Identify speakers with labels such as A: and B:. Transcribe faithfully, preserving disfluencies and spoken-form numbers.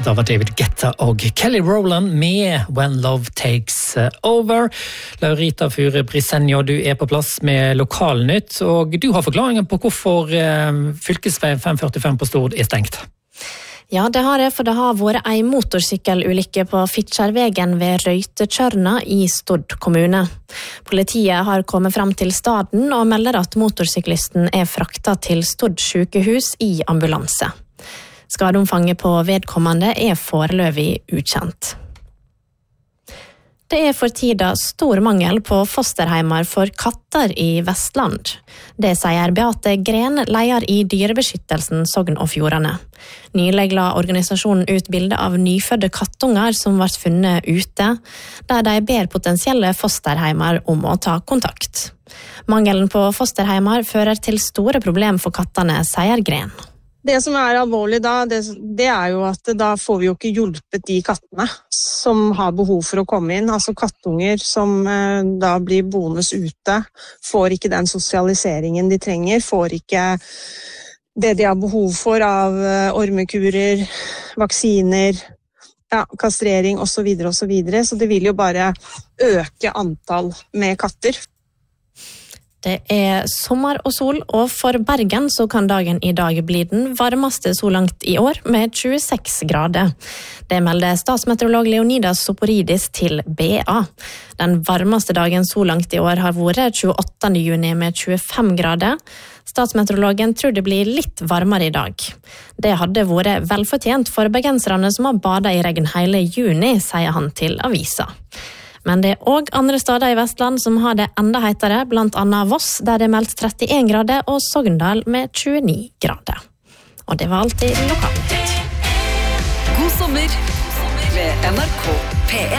A: Det var David Guetta og Kelly Rowland med When Love Takes Over. Laurita Fure Brisenjo, du er på plass med Lokalnytt, og du har forklaringen på hvorfor fylkesvei fem førtifem på Stord er stengt.
B: Ja, det har jeg, for det har vært en motorsykkelulykke på Fitjarvegen ved Røytetjørna i Stord kommune. Politiet har kommet frem til staden og melder at motorsyklisten er fraktet til Stord sykehus i ambulanse. Skadeomfanget på vedkommende er foreløpig ukjent. Det er for tida stor mangel på fosterheimer for katter i Vestland. Det sier Beate Gren, leder i Dyrebeskyttelsen Sogn og Fjordane. Nylig la organisasjonen ut bilde av nyfødde kattunger som ble funnet ute, der de ber potensielle fosterheimer om å ta kontakt. Mangelen på fosterheimer fører til store problem for kattene, sier Gren.
C: Det som er alvorlig da, det, det er jo at da får vi jo ikke hjulpet de kattene som har behov for å komme inn. Altså kattunger som eh, da blir boende ute, får ikke den sosialiseringen de trenger, får ikke det de har behov for av eh, ormekurer, vaksiner, ja, kastrering og så videre og så videre. Så det vil jo bare øke antall med katter.
B: Det er sommer og sol, og for Bergen så kan dagen i dag bli den varmeste så langt i år, med tjueseks grader. Det melder statsmeteorolog Leonidas Soporidis til B A. Den varmeste dagen så langt i år har vært tjueåttende juni med tjuefem grader. Statsmeteorologen tror det blir litt varmere i dag. Det hadde vært velfortjent for bergenserne som har badet i regn hele juni, sier han til avisa. Men det er også andre steder i Vestland som har det enda heitere, blant annet Voss, der det er meldt trettien grader, og Sogndal med tjueni grader. Og det var alltid Lokalnytt.
D: God sommer med N R K P en.